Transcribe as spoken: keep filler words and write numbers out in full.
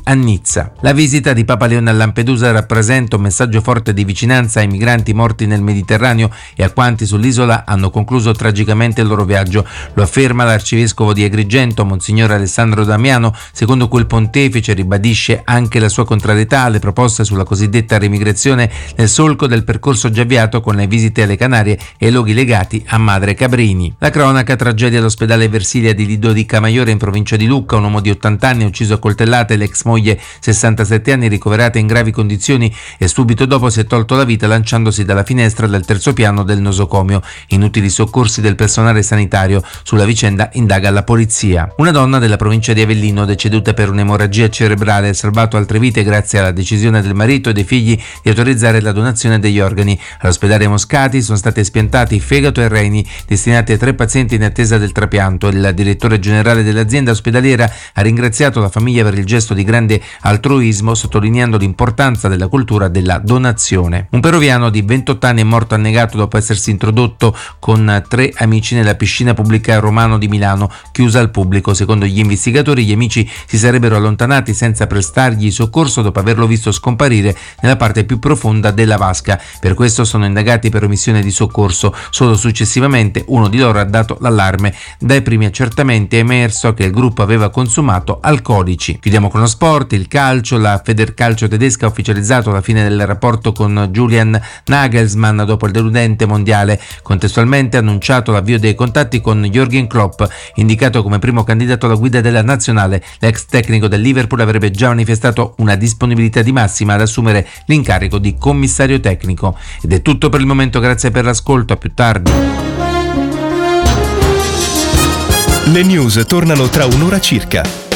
a Nizza. La visita di Papa Leone a Lampedusa rappresenta un messaggio forte di vicinanza ai migranti morti nel Mediterraneo e a quanti sull'isola hanno concluso tragicamente il loro viaggio. Lo afferma l'arcivescovo di Agrigento, Monsignor Alessandro Damiano, secondo cui il pontefice ribadisce anche la sua contrarietà alle proposte sulla cosiddetta remigrazione nel solco del percorso già avviato con le visite alle Canarie e ai luoghi legati a Madre Cabrini. La cronaca: tragedia all'ospedale Versilia di Lido di Camaiore in provincia di Lucca. Un uomo di ottanta anni ucciso a coltellate, l'ex moglie sessantasette anni ricoverata in gravi condizioni e subito dopo si è tolto la vita lanciandosi dalla finestra del terzo piano del nosocomio. Inutili soccorsi del personale sanitario. Sulla vicenda indaga la polizia. Una donna della provincia di Avellino, deceduta per un'emorragia cerebrale, ha salvato altre vite grazie alla decisione del marito e dei figli di autorizzare la donazione degli organi. All'ospedale Moscati sono stati espiantati fegato e reni destinati a tre pazienti in attesa del trapianto. Il direttore generale dell'azienda ospedaliera ha ringraziato la famiglia per il gesto di grande altruismo, sottolineando l'importanza della cultura della donazione. Un peruviano di ventotto anni è morto annegato dopo essersi introdotto con tre amici nella piscina pubblica Romano di Milano, chiusa al pubblico. Secondo gli investigatori, gli amici si sarebbero allontanati senza prestargli soccorso dopo averlo visto scomparire nella parte più profonda della vasca. Per questo sono indagati per omissione di soccorso. Solo successivamente uno di loro ha dato l'allarme. Dai primi accertamenti è emerso che il gruppo aveva consumato alcolici. Chiudiamo con lo sport, il calcio. La Federcalcio tedesca ha ufficializzato la fine del rapporto con Julian Nagelsmann dopo il deludente mondiale. Contestualmente ha annunciato l'avvio dei contatti con Jürgen Klopp, indicato come primo candidato alla guida della nazionale. L'ex tecnico del Liverpool avrebbe già manifestato una disponibilità di massima ad assumere l'incarico di commissario tecnico. Ed è tutto per il momento, grazie per l'ascolto, a più tardi. Le news tornano tra un'ora circa.